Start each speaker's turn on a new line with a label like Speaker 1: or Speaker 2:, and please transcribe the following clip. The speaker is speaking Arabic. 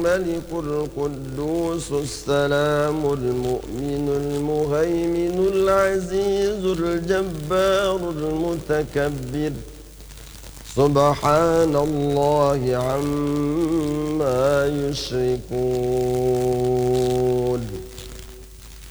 Speaker 1: الملك القدوس السلام المؤمن المهيمن العزيز الجبار المتكبر سبحان الله عما يشركون